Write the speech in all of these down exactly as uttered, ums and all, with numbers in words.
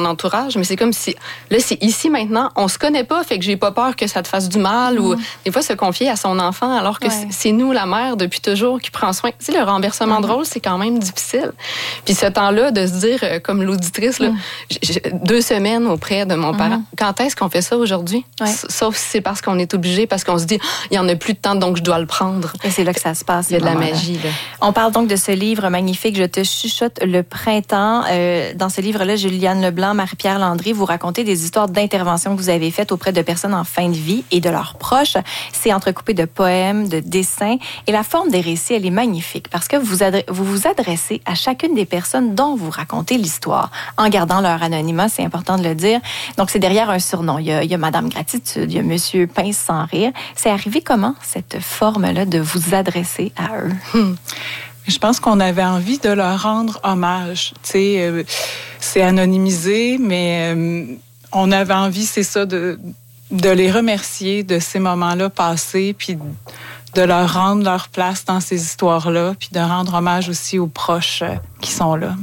mon entourage, mais c'est comme si, là, c'est ici maintenant, on se connaît pas, fait que j'ai pas peur que ça te fasse du mal, mmh. ou des fois se confier à son enfant, alors que ouais. c'est nous, la mère, depuis toujours, qui prend soin. Tu sais, le renversement mmh. de rôle, c'est quand même difficile. Puis ce temps-là, de se dire, comme l'auditrice, là, mmh. j'ai deux semaines auprès de mon parent, mmh. quand est-ce qu'on fait ça aujourd'hui? Ouais. Sauf si c'est parce qu'on est obligé, parce qu'on se dit, il y en a plus de temps, donc je dois le prendre. Et c'est là que ça se passe. Il y a de la magie, là. On parle donc de ce livre magnifique, Je te chuchote le printemps. Euh, dans ce livre-là, Juliane Leblanc, Marie-Pierre Landry, vous racontez des histoires d'intervention que vous avez faites auprès de personnes en fin de vie et de leurs proches. C'est entrecoupé de poèmes, de dessins. Et la forme des récits, elle est magnifique parce que vous adre- vous, vous adressez à chacune des personnes dont vous racontez l'histoire, en gardant leur anonymat, c'est important de le dire. Donc, c'est derrière un surnom. Il y a, il y a Madame Gratitude, il y a Monsieur Pince sans rire. C'est arrivé comment, cette forme-là, de vous adresser à eux? Hum. Je pense qu'on avait envie de leur rendre hommage. Tu sais, euh, c'est anonymisé, mais euh, on avait envie, c'est ça, de, de les remercier de ces moments-là passés, puis de leur rendre leur place dans ces histoires-là, puis de rendre hommage aussi aux proches euh, qui sont là.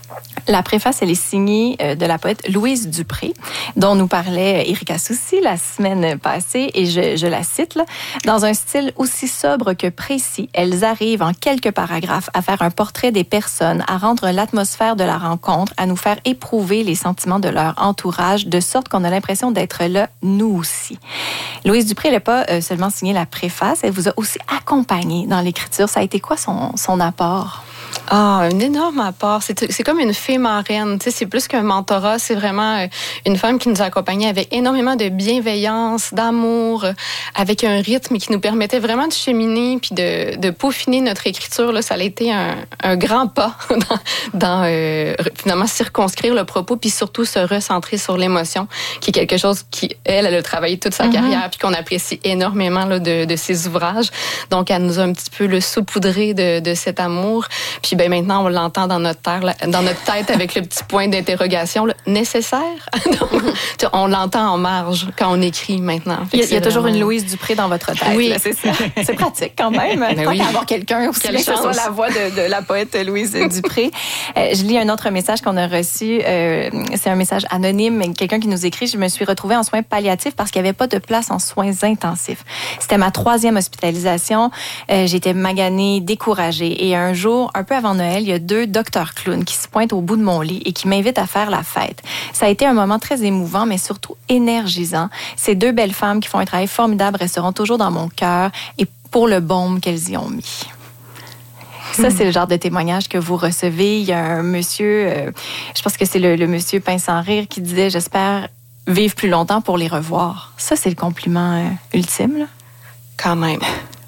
La préface, elle est signée de la poète Louise Dupré, dont nous parlait Erika Soucy la semaine passée, et je, je la cite, là. Dans un style aussi sobre que précis, elles arrivent en quelques paragraphes à faire un portrait des personnes, à rendre l'atmosphère de la rencontre, à nous faire éprouver les sentiments de leur entourage, de sorte qu'on a l'impression d'être là, nous aussi. Louise Dupré, elle n'a pas seulement signé la préface, elle vous a aussi accompagné dans l'écriture. Ça a été quoi son, son apport? Ah, un énorme apport. C'est, c'est comme une fée marraine. Tu sais, c'est plus qu'un mentorat. C'est vraiment une femme qui nous a accompagnés avec énormément de bienveillance, d'amour, avec un rythme qui nous permettait vraiment de cheminer puis de, de peaufiner notre écriture. Là, ça a été un, un grand pas dans, dans euh, finalement circonscrire le propos puis surtout se recentrer sur l'émotion, qui est quelque chose qui, elle, elle a travaillé toute sa mm-hmm. carrière puis qu'on apprécie énormément là, de, de ses ouvrages. Donc, elle nous a un petit peu le saupoudré de, de cet amour. Puis ben maintenant, on l'entend dans notre, terre, dans notre tête avec le petit point d'interrogation. Là, nécessaire? Donc, on l'entend en marge quand on écrit maintenant. Il y a, il y a toujours vraiment... une Louise Dupré dans votre tête. Oui. Là, c'est ça. C'est pratique quand même. Ben Tant oui. qu'à avoir quelqu'un aussi, que ce soit la voix de, de la poète Louise Dupré. Euh, je lis un autre message qu'on a reçu. Euh, c'est un message anonyme. Quelqu'un qui nous écrit, je me suis retrouvée en soins palliatifs parce qu'il n'y avait pas de place en soins intensifs. C'était ma troisième hospitalisation. Euh, j'étais maganée, découragée. Et un jour, un peu avant Noël, il y a deux docteurs clowns qui se pointent au bout de mon lit et qui m'invitent à faire la fête. Ça a été un moment très émouvant, mais surtout énergisant. Ces deux belles femmes qui font un travail formidable resteront toujours dans mon cœur et pour le baume qu'elles y ont mis. Ça, c'est le genre de témoignage que vous recevez. Il y a un monsieur, euh, je pense que c'est le, le monsieur Pince sans rire, qui disait « J'espère vivre plus longtemps pour les revoir ». Ça, c'est le compliment euh, ultime, là. Quand même.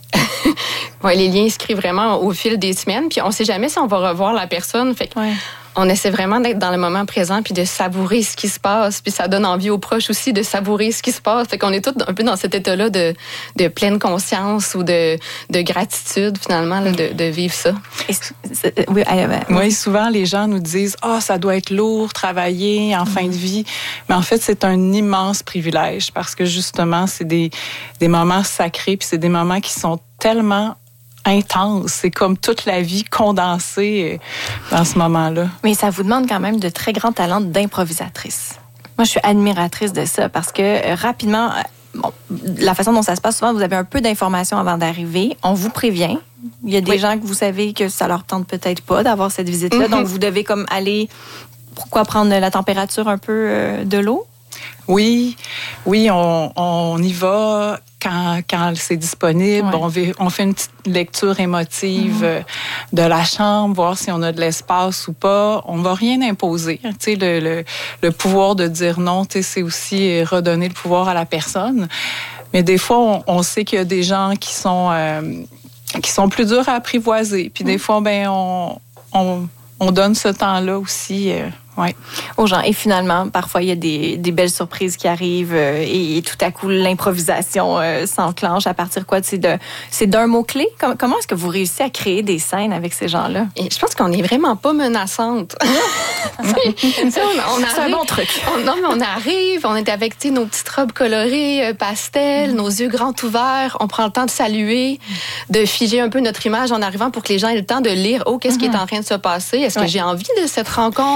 Ouais, les liens inscrits vraiment au fil des semaines, puis on ne sait jamais si on va revoir la personne. Fait ouais. On essaie vraiment d'être dans le moment présent puis de savourer ce qui se passe. Puis ça donne envie aux proches aussi de savourer ce qui se passe. Fait qu'on est tous un peu dans cet état-là de, de pleine conscience ou de, de gratitude, finalement, là, de, de vivre ça. Et, oui, euh, oui, souvent, les gens nous disent « Ah, oh, ça doit être lourd, travailler en mm-hmm. fin de vie. » Mais en fait, c'est un immense privilège parce que, justement, c'est des, des moments sacrés puis c'est des moments qui sont tellement intense. C'est comme toute la vie condensée dans ce moment-là. Mais ça vous demande quand même de très grands talents d'improvisatrice. Moi, je suis admiratrice de ça parce que euh, rapidement, euh, bon, la façon dont ça se passe, souvent, vous avez un peu d'informations avant d'arriver. On vous prévient. Il y a des oui. gens que vous savez que ça leur tente peut-être pas d'avoir cette visite-là. Mm-hmm. Donc, vous devez comme aller... Pourquoi prendre la température un peu euh, de l'eau? Oui, oui, on, on y va quand, quand c'est disponible. Ouais. On, v- on fait une petite lecture émotive mmh. de la chambre, voir si on a de l'espace ou pas. On va rien imposer. Tu sais, le, le, le pouvoir de dire non, tu sais, c'est aussi redonner le pouvoir à la personne. Mais des fois, on, on sait qu'il y a des gens qui sont, euh, qui sont plus durs à apprivoiser. Puis mmh. des fois, ben, on, on, on donne ce temps-là aussi. Euh, Ouais. aux gens. Et finalement, parfois, il y a des, des belles surprises qui arrivent euh, et, et tout à coup, l'improvisation euh, s'enclenche à partir quoi? C'est, de, c'est d'un mot-clé? Com- comment est-ce que vous réussissez à créer des scènes avec ces gens-là? Et je pense qu'on n'est vraiment pas menaçante. on, on arrive, c'est un bon truc. On, non, mais on arrive, on est avec nos petites robes colorées, euh, pastel, mm. nos yeux grands ouverts, on prend le temps de saluer, de figer un peu notre image en arrivant pour que les gens aient le temps de lire « Oh, qu'est-ce mm-hmm. qui est en train de se passer? Est-ce ouais. que j'ai envie de cette rencontre? Est-ce que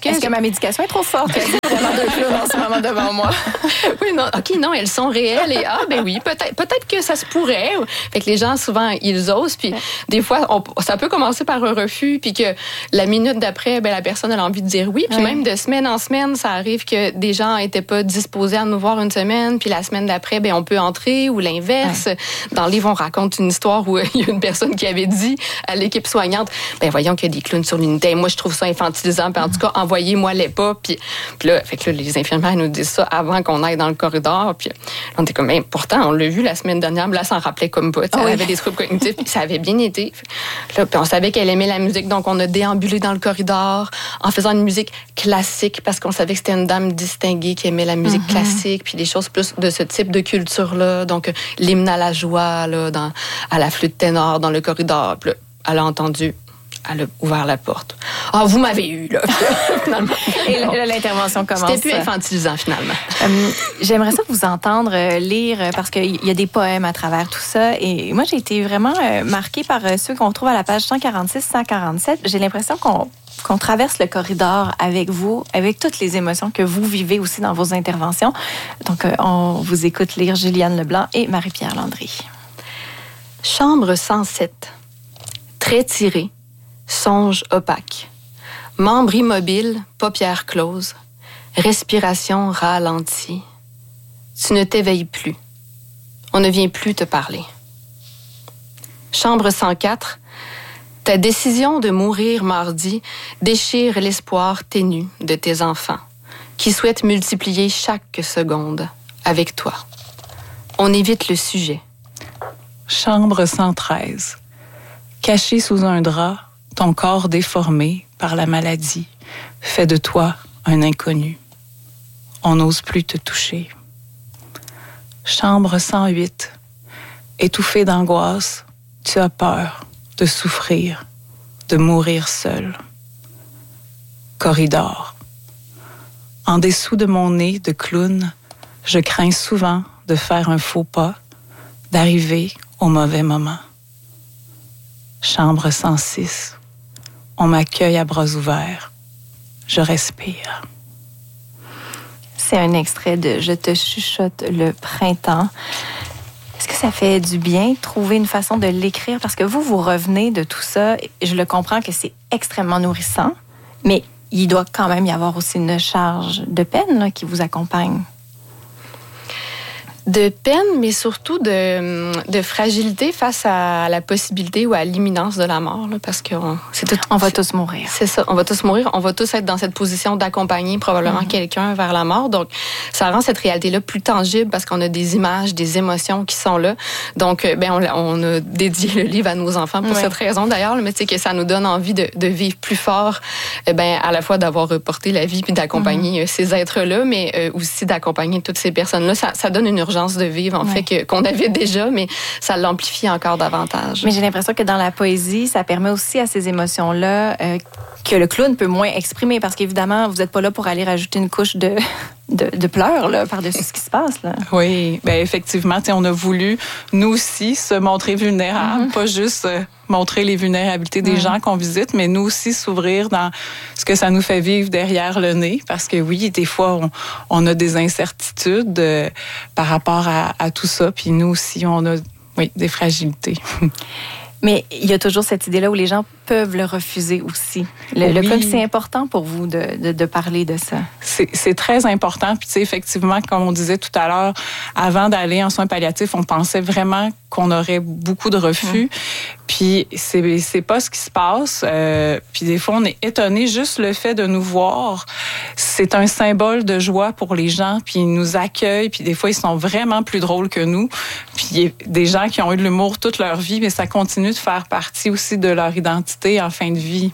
Est-ce que ma médication est trop forte? Il y a vraiment deux clowns en ce moment devant moi. Oui, non, OK, non, elles sont réelles. Et ah, ben oui, peut-être, peut-être que ça se pourrait. Fait que les gens, souvent, ils osent. Puis des fois, on, ça peut commencer par un refus, puis que la minute d'après, ben, la personne a envie de dire oui. Puis ouais. même de semaine en semaine, ça arrive que des gens n'étaient pas disposés à nous voir une semaine, puis la semaine d'après, ben, on peut entrer, ou l'inverse. Ouais. Dans le livre, on raconte une histoire où il y a une personne qui avait dit à l'équipe soignante, ben voyons qu'il y a des clowns sur l'unité. Moi, je trouve ça infantilisant. Puis en tout cas, envoyez-moi-les pas. Puis, puis là, fait que là, les infirmières nous disent ça avant qu'on aille dans le corridor. Puis on était comme, ben, pourtant, on l'a vu la semaine dernière, mais là, ça en rappelait comme pas. Oh elle oui. avait des troubles cognitifs, puis ça avait bien été. Là, puis on savait qu'elle aimait la musique, donc on a déambulé dans le corridor en faisant une musique classique, parce qu'on savait que c'était une dame distinguée qui aimait la musique mm-hmm. classique, puis des choses plus de ce type de culture-là. Donc, l'hymne à la joie, là, dans, à la flûte ténor dans le corridor. Puis là, elle a entendu, elle a ouvert la porte. Ah, oh, vous m'avez eu, là. Finalement. Et là, l'intervention commence. C'était plus infantilisant, finalement. Euh, j'aimerais ça vous entendre lire, parce qu'il y a des poèmes à travers tout ça. Et moi, j'ai été vraiment marquée par ceux qu'on trouve à la page cent quarante-six cent quarante-sept. J'ai l'impression qu'on qu'on traverse le corridor avec vous, avec toutes les émotions que vous vivez aussi dans vos interventions. Donc, on vous écoute lire Juliane Leblanc et Marie-Pierre Landry. Chambre cent sept. Traits tirés, songe opaque. Membre immobile, paupières closes. Respiration ralentie. Tu ne t'éveilles plus. On ne vient plus te parler. Chambre cent quatre. Ta décision de mourir mardi déchire l'espoir ténu de tes enfants, qui souhaitent multiplier chaque seconde avec toi. On évite le sujet. Chambre cent treize. Caché sous un drap, ton corps déformé par la maladie fait de toi un inconnu. On n'ose plus te toucher. Chambre cent huit. Étouffé d'angoisse, tu as peur de souffrir, de mourir seul. Corridor. En dessous de mon nez de clown, je crains souvent de faire un faux pas, d'arriver au mauvais moment. Chambre cent six. On m'accueille à bras ouverts. Je respire. C'est un extrait de « Je te chuchote le printemps ». Est-ce que ça fait du bien de trouver une façon de l'écrire? Parce que vous, vous revenez de tout ça. Je le comprends que c'est extrêmement nourrissant, mais il doit quand même y avoir aussi une charge de peine là, qui vous accompagne. De peine, mais surtout de, de fragilité face à la possibilité ou à l'imminence de la mort. Là, parce qu'on c'est tout, on va tous mourir. C'est ça, on va tous mourir. On va tous être dans cette position d'accompagner probablement mm-hmm. quelqu'un vers la mort. Donc, ça rend cette réalité-là plus tangible parce qu'on a des images, des émotions qui sont là. Donc, ben, on, on a dédié le livre à nos enfants pour ouais. cette raison d'ailleurs. Mais tu sais que ça nous donne envie de, de vivre plus fort, ben, à la fois d'avoir reporté la vie puis d'accompagner mm-hmm. ces êtres-là, mais euh, aussi d'accompagner toutes ces personnes-là. Ça, ça donne une urgence de vivre, en ouais. fait, que, qu'on avait déjà, mais ça l'amplifie encore davantage. Mais j'ai l'impression que dans la poésie, ça permet aussi à ces émotions-là euh, que le clown peut moins exprimer, parce qu'évidemment, vous n'êtes pas là pour aller rajouter une couche de, de, de pleurs là, par-dessus ce qui se passe. Là. Oui, bien effectivement, on a voulu, nous aussi, se montrer vulnérables, mm-hmm. pas juste euh, montrer les vulnérabilités des mm-hmm. gens qu'on visite, mais nous aussi s'ouvrir dans ce que ça nous fait vivre derrière le nez, parce que oui, des fois, on, on a des incertitudes euh, par rapport à, à tout ça, puis nous aussi, on a oui, des fragilités. Mais il y a toujours cette idée-là où les gens peuvent le refuser aussi. Le, oui. le club, c'est important pour vous de, de, de parler de ça. C'est, c'est très important. Puis, tu sais, effectivement, comme on disait tout à l'heure, avant d'aller en soins palliatifs, on pensait vraiment qu'on aurait beaucoup de refus. Mmh. Puis, c'est, c'est pas ce qui se passe. Euh, puis, des fois, on est étonné. Juste le fait de nous voir, c'est un symbole de joie pour les gens. Puis, ils nous accueillent. Puis, des fois, ils sont vraiment plus drôles que nous. Puis, il y a des gens qui ont eu de l'humour toute leur vie, mais ça continue de faire partie aussi de leur identité en fin de vie.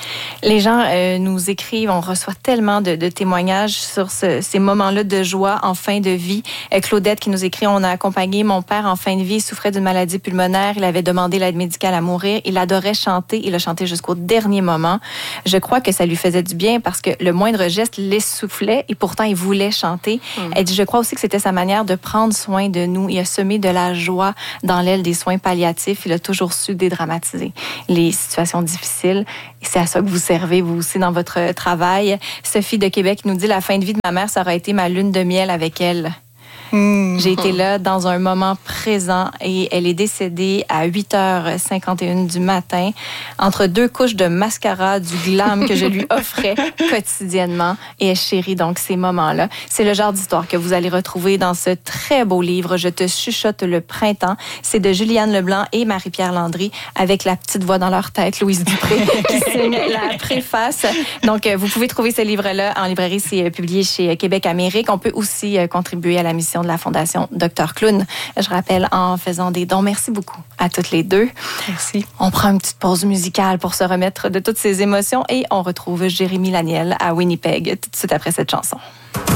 Les gens euh, nous écrivent, on reçoit tellement de, de témoignages sur ce, ces moments-là de joie en fin de vie. Euh, Claudette qui nous écrit, on a accompagné mon père en fin de vie, il souffrait d'une maladie pulmonaire, il avait demandé l'aide médicale à mourir, il adorait chanter, il a chanté jusqu'au dernier moment. Je crois que ça lui faisait du bien parce que le moindre geste l'essoufflait et pourtant il voulait chanter. Mmh. Elle dit, je crois aussi que c'était sa manière de prendre soin de nous. Il a semé de la joie dans l'aile des soins palliatifs, il a toujours su dédramatiser les situations difficiles. Et c'est à ça que vous servez, vous aussi, dans votre travail. Sophie de Québec nous dit « La fin de vie de ma mère, ça aurait été ma lune de miel avec elle. » Mmh. J'ai été là dans un moment présent et elle est décédée à huit heures cinquante et une du matin entre deux couches de mascara, du glam que je lui offrais quotidiennement et elle chérit donc ces moments-là. C'est le genre d'histoire que vous allez retrouver dans ce très beau livre « Je te chuchote le printemps ». C'est de Juliane Leblanc et Marie-Pierre Landry avec la petite voix dans leur tête, Louise Dupré, qui signe la préface. Donc, vous pouvez trouver ce livre-là en librairie. C'est publié chez Québec Amérique. On peut aussi contribuer à la mission de la Fondation Docteur Clown. Je rappelle, en faisant des dons. Merci beaucoup à toutes les deux. Merci. On prend une petite pause musicale pour se remettre de toutes ces émotions et on retrouve Jérémy Laniel à Winnipeg tout de suite après cette chanson.